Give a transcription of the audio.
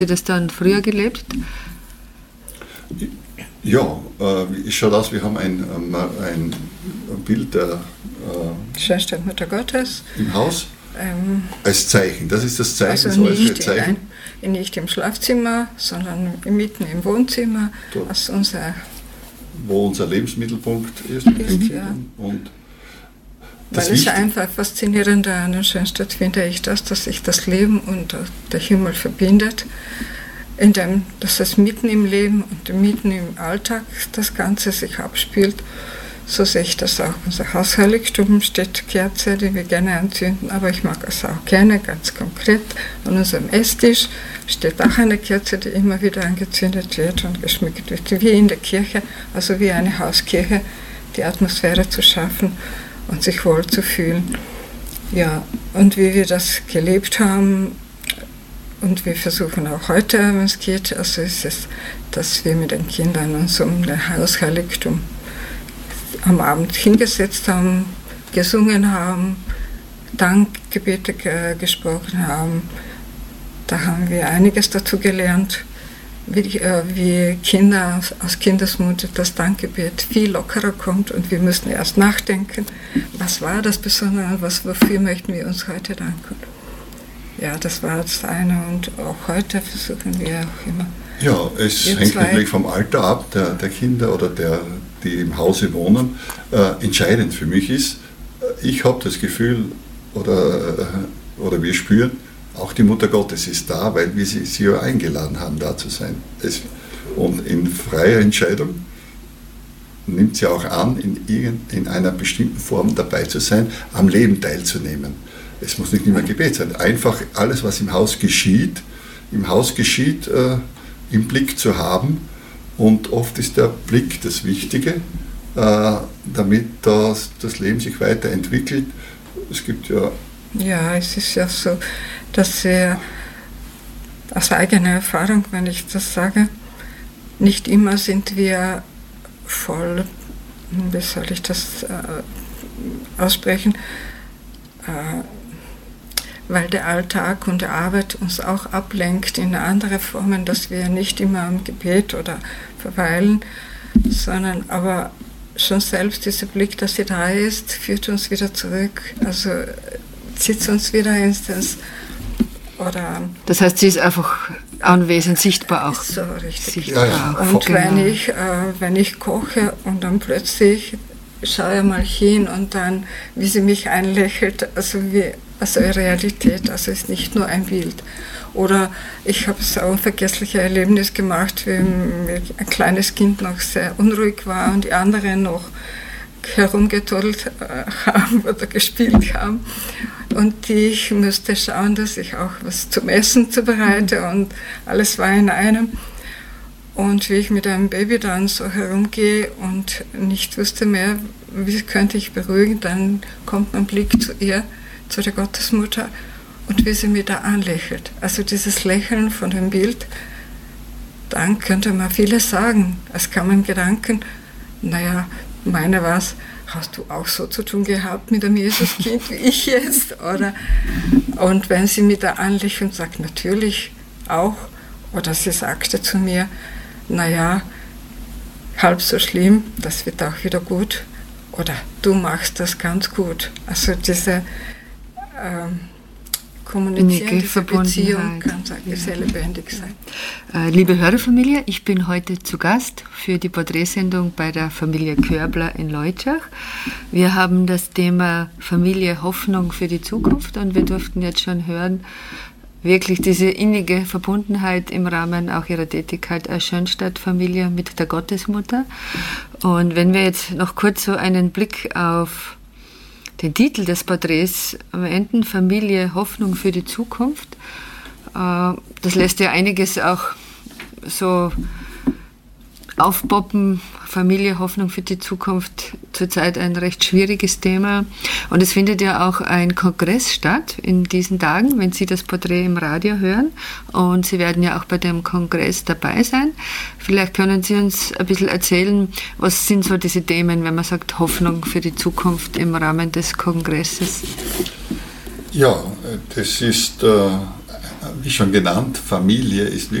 Sie das dann früher gelebt? Ja, es schaut aus, wir haben ein Bild der Schönstadt Mutter Gottes im Haus als Zeichen. Das ist das Zeichen, also das äußere Zeichen. Nicht im Schlafzimmer, sondern mitten im Wohnzimmer. Dort, als wo unser Lebensmittelpunkt ist. Ja. Und weil es einfach faszinierender an der Schönstadt finde ich dass sich das Leben und der Himmel verbindet, indem dass es mitten im Leben und mitten im Alltag das Ganze sich abspielt. So sehe ich das auch. Unser Hausheiligtum steht Kerze, die wir gerne anzünden, aber ich mag es auch gerne, ganz konkret. An unserem Esstisch steht auch eine Kerze, die immer wieder angezündet wird und geschmückt wird, wie in der Kirche, also wie eine Hauskirche, die Atmosphäre zu schaffen und sich wohl zu fühlen. Ja, und wie wir das gelebt haben und wir versuchen auch heute, wenn es geht, also ist es, dass wir mit den Kindern uns um das Hausheiligtum am Abend hingesetzt haben, gesungen haben, Dankgebete gesprochen haben. Da haben wir einiges dazu gelernt, wie Kinder aus Kindesmut das Dankgebet viel lockerer kommt und wir müssen erst nachdenken, was war das Besondere, wofür möchten wir uns heute danken. Ja, das war das eine und auch heute versuchen wir auch immer. Ja, es hängt natürlich vom Alter ab, der Kinder oder die im Hause wohnen. Entscheidend für mich ist, ich habe das Gefühl oder wir spüren, auch die Mutter Gottes ist da, weil wir sie ja eingeladen haben, da zu sein. Und in freier Entscheidung nimmt sie auch an, in einer bestimmten Form dabei zu sein, am Leben teilzunehmen. Es muss nicht immer Gebet sein. Einfach alles, was im Haus geschieht, im Blick zu haben. Und oft ist der Blick das Wichtige, damit das Leben sich weiterentwickelt. Es gibt ja... Ja, es ist ja so, dass wir aus eigener Erfahrung, wenn ich das sage, nicht immer sind wir voll, wie soll ich das aussprechen, weil der Alltag und die Arbeit uns auch ablenkt in andere Formen, dass wir nicht immer am Gebet oder verweilen, sondern aber schon selbst dieser Blick, dass sie da ist, führt uns wieder zurück, also zieht uns wieder ins oder... Das heißt, sie ist einfach anwesend, sichtbar auch. So richtig. Sichtbar ja. Und wenn ich koche und dann plötzlich schaue ich mal hin und dann, wie sie mich einlächelt, also eine Realität, also ist nicht nur ein Bild. Oder ich habe so ein unvergessliches Erlebnis gemacht, wie ein kleines Kind noch sehr unruhig war und die anderen noch herumgetollt haben oder gespielt haben. Und ich musste schauen, dass ich auch was zum Essen zubereite und alles war in einem. Und wie ich mit einem Baby dann so herumgehe und nicht wusste mehr, wie könnte ich beruhigen, dann kommt mein Blick zu ihr, zu der Gottesmutter und wie sie mich da anlächelt. Also dieses Lächeln von dem Bild, dann könnte man vieles sagen. Es kam ein Gedanken, naja, meine war es, hast du auch so zu tun gehabt mit einem Jesuskind wie ich jetzt? Oder? Und wenn sie mich da anlächelt und sagt, natürlich auch, oder sie sagte zu mir, naja, halb so schlimm, das wird auch wieder gut, oder du machst das ganz gut. Also diese kommunizierende Beziehung kann sehr lebendig sein. Liebe Hörerfamilie, ich bin heute zu Gast für die Porträtsendung bei der Familie Körbler in Leutschach. Wir haben das Thema Familie, Hoffnung für die Zukunft und wir durften jetzt schon hören, wirklich diese innige Verbundenheit im Rahmen auch ihrer Tätigkeit als Schönstadtfamilie mit der Gottesmutter. Und wenn wir jetzt noch kurz so einen Blick auf den Titel des Porträts wenden, Familie, Hoffnung für die Zukunft, das lässt ja einiges auch so aufpoppen. Familie, Hoffnung für die Zukunft, zurzeit ein recht schwieriges Thema. Und es findet ja auch ein Kongress statt in diesen Tagen, wenn Sie das Porträt im Radio hören. Und Sie werden ja auch bei dem Kongress dabei sein. Vielleicht können Sie uns ein bisschen erzählen, was sind so diese Themen, wenn man sagt Hoffnung für die Zukunft im Rahmen des Kongresses? Ja, das ist wie schon genannt, Familie ist